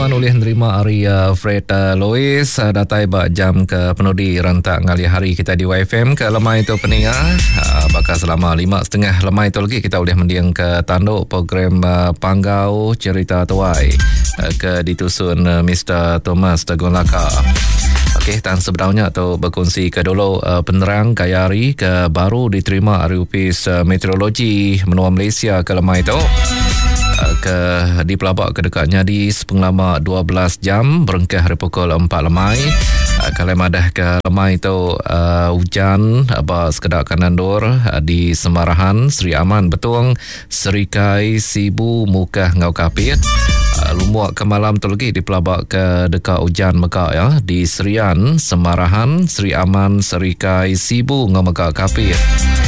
Aman oleh menerima hari Fred Lois datai bak jam ke penudi rentak ngali hari kita di YFM ke lemai itu peninga bakal selama 5.30 lemai itu lagi kita boleh mendiang ke tanduk program Panggau Cerita Tuai ke ditusun Mr. Thomas Tegun Laka. Okey, dan sebenarnya atau berkongsi ke dulu penerang Kayari ke baru diterima hari upis meteorologi menua Malaysia ke lemai itu ke di pelabak ke dekatnya di sepenglamak 12 jam berengkah hari pukul 4 lemai. Kalau madah ke lemai itu hujan sekedar kanandur di Semarahan, Seri Aman Betung, Serikai, Sibu, Mukah, Ngau Kapit. Lumuak ke malam tu lagi di pelabak ke dekat hujan Mekak ya di Serian, Semarahan, Seri Aman, Serikai, Sibu, Ngau Mekak Kapit.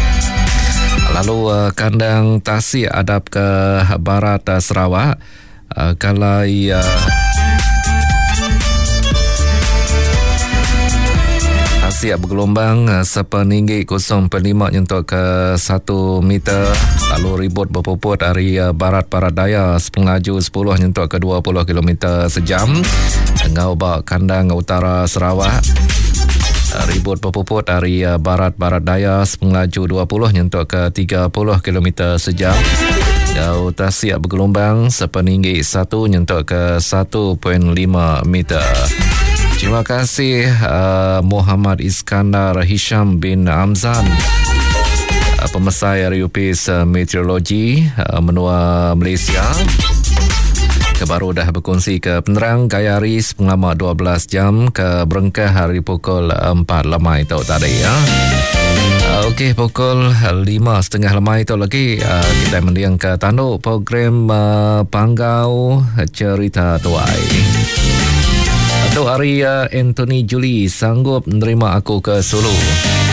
Lalu kandang Tasik adap ke barat Sarawak. Kalau Tasik bergelombang sepeninggi 0.5 nyentuh ke 1 meter. Lalu ribut berpuput dari barat-barat daya sepengaju 10 nyentuh ke 20 km sejam. Ngau bak kandang utara Sarawak. Ribut berpuput dari barat-barat daya sepengaju 20 nyentuh ke 30 km sejam. Jauh Tasik bergelombang sepeninggi 1 nyentuh ke 1.5 meter. Terima kasih Muhammad Iskandar Hisham bin Amzan, pemesai Riupis Meteorologi menua Malaysia. Baru dah berkongsi ke penerang Kayari sepenglamak 12 jam ke berengkah hari pukul 4 lemai tu tadi ya. Okey, pukul 5.30 lemai tu lagi kita mendiang ke tanduk program Panggau Cerita Tuai. Untuk hari Anthony Julie sanggup menerima aku ke Sulu.